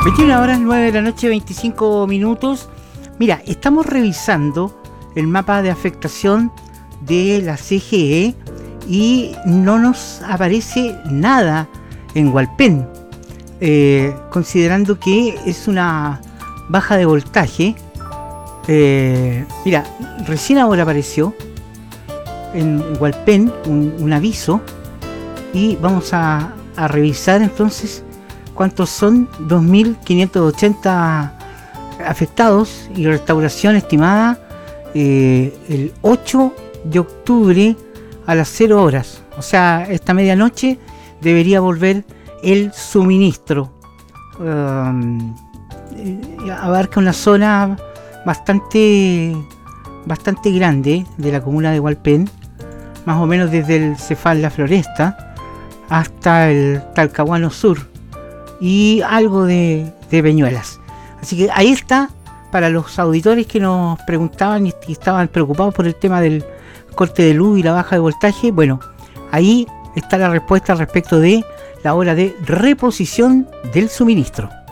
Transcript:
21 horas 9 de la noche, 25 minutos. Mira, estamos revisando el mapa de afectación de la CGE y no nos aparece nada en Hualpén, considerando que es una baja de voltaje. Mira, recién ahora apareció en Hualpén un aviso y vamos a revisar entonces cuántos son. 2.580 afectados y restauración estimada el 8 de octubre a las 0 horas. O sea, esta medianoche debería volver el suministro. Abarca una zona bastante grande de la comuna de Hualpén, más o menos desde el Cefal La Floresta hasta el Talcahuano Sur y algo de Peñuelas. Así que ahí está, para los auditores que nos preguntaban y estaban preocupados por el tema del corte de luz y la baja de voltaje. Bueno, ahí está la respuesta respecto de la hora de reposición del suministro.